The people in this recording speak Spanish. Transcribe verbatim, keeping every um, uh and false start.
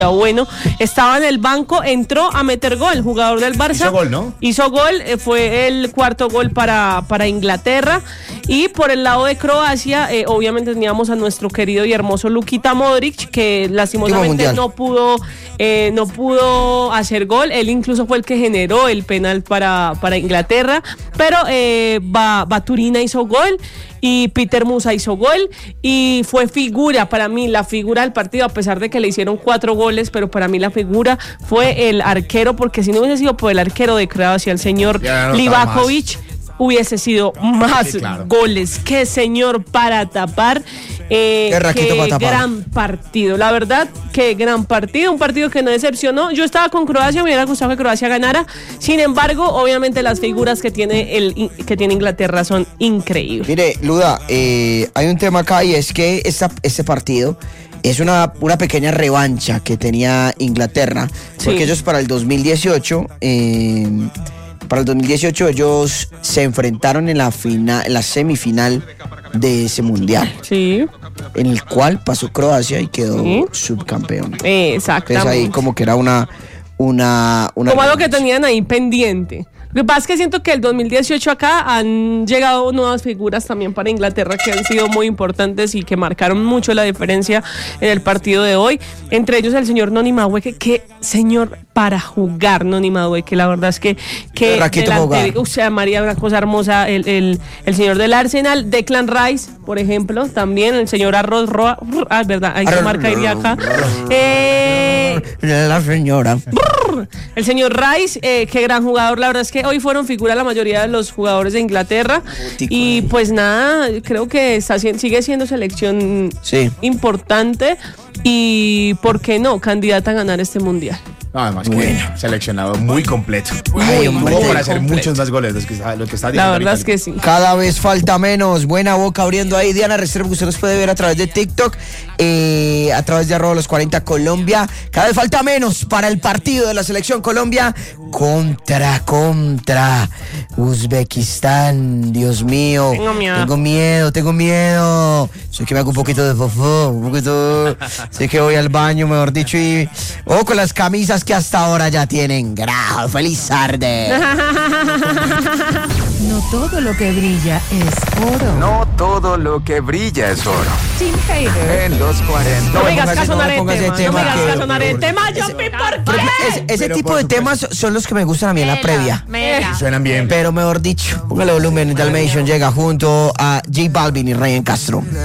Bueno, estaba en el banco, entró a meter gol, jugador del Barça. Hizo gol, ¿no? Hizo gol, eh, fue el cuarto gol para, para Inglaterra. Y por el lado de Croacia, eh, obviamente teníamos a nuestro querido y hermoso Lukita Modric, que lastimosamente no pudo, eh, no pudo hacer gol. Él incluso fue el que generó el penal para, para Inglaterra. Pero eh, Baturina hizo gol y Peter Musa hizo gol y fue figura, para mí la figura del partido, a pesar de que le hicieron cuatro goles, pero para mí la figura fue el arquero, porque si no hubiese sido por el arquero de Croacia, el señor no Livakovic, hubiese sido más sí, claro. goles. Qué señor para tapar. Eh, qué, qué para tapar. Gran partido. La verdad, qué gran partido. Un partido que no decepcionó. Yo estaba con Croacia, me hubiera gustado que Croacia ganara. Sin embargo, obviamente las figuras que tiene, el, que tiene Inglaterra son increíbles. Mire, Luda, eh, hay un tema acá y es que esta, este partido es una, una pequeña revancha que tenía Inglaterra. Sí. Porque ellos para el dos mil dieciocho... Eh, Para el dos mil dieciocho ellos se enfrentaron en la final, en la semifinal de ese mundial. Sí. En el cual pasó Croacia y quedó ¿sí? subcampeón. Exactamente. Entonces ahí como que era una... una, una como algo que tenían ahí pendiente. Lo que pasa es que siento que el dos mil dieciocho acá han llegado nuevas figuras también para Inglaterra que han sido muy importantes y que marcaron mucho la diferencia en el partido de hoy. Entre ellos el señor Noni Madueke, que señor para jugar Noni Madueke, la verdad es que, que delante, o sea, María, una cosa hermosa, el, el, el señor del Arsenal, Declan Rice, por ejemplo, también el señor Arroz Roa, ah, verdad, ahí se marca iría acá. Eh, la señora. El señor Rice, eh, qué gran jugador, la verdad es que hoy fueron figura la mayoría de los jugadores de Inglaterra y pues nada, creo que está, sigue siendo selección sí. importante y ¿por qué no? Candidata a ganar este mundial. No, además que bueno. seleccionado muy completo. Muy, muy completo. Para hacer muchos más goles, los que está, lo que está La verdad es que sí. Cada vez falta menos. Buena boca abriendo ahí. Diana Restrepo, que usted nos puede ver a través de TikTok, eh, a través de arroba los cuarenta Colombia. Cada vez falta menos para el partido de la selección Colombia contra, contra Uzbekistán. Dios mío. Tengo miedo. Tengo miedo, tengo miedo. Sé que me hago un poquito de fofo, un poquito. Sé que voy al baño, mejor dicho, y ojo con las camisas que hasta ahora ya tienen grado. ¡Feliz tarde! No todo lo que brilla es oro. No todo lo que brilla es oro. Tim Hater. En los cuarenta. No me digas que sonar el tema. tema. No me digas que sonar el tema, Jumpy, ¿por qué? Ese, ese tipo de temas son los que me gustan a mí en la previa. Mira. Suenan bien. Pero mejor dicho, póngale volumen. Dalmation llega junto a J Balvin y Ryan Castro.